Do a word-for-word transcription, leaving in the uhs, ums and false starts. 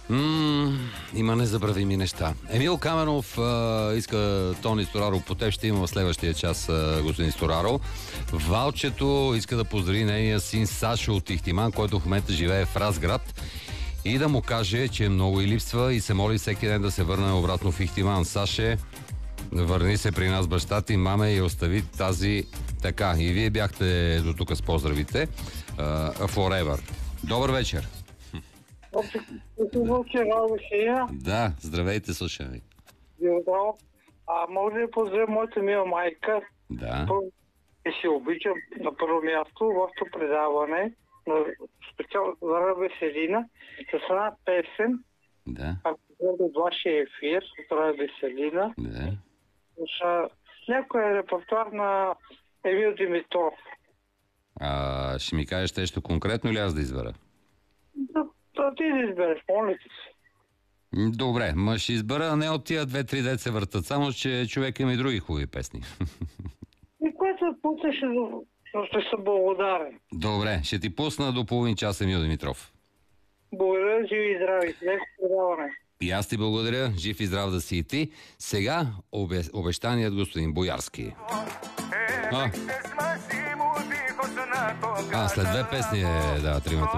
М, има незабравими неща. Емил Каменов а, иска Тони Стораро по теб. Ще има в следващия час, а, господин Стораро. Валчето иска да поздрави нейния син Сашо от Ихтиман, който в момента живее в Разград, и да му каже, че много и липсва и се моли всеки ден да се върне обратно в Ихтиман. Саше, върни се при нас, баща ти, маме, и остави тази така. И вие бяхте до тук с поздравите. Uh, forever. Добър вечер. Да, здравейте, слушам ви. А може да поздравя моята мила майка. Да. И си обичам на първо място вашето предаване на специално за Веселина с една песен. Да. Ако от вашия ефир, от Веселина. Да. С някой репертуар на Емил Димитров. А, ще ми кажеш нещо конкретно или аз да избера? Да, да ти да избереш, моля ти се. Добре, ма ще избера не от тия две-три деца се въртат, само че човек има и други хубави песни. И което пусна ще, ще съм благодарен. Добре, ще ти пусна до половин час Емил Димитров. Благодаря, живи и здрави. Леко предаване. И аз ти благодаря, жив и здрав да си и ти. Сега обе... обещаният господин Боярски. А, а след две песни е, да, тримата.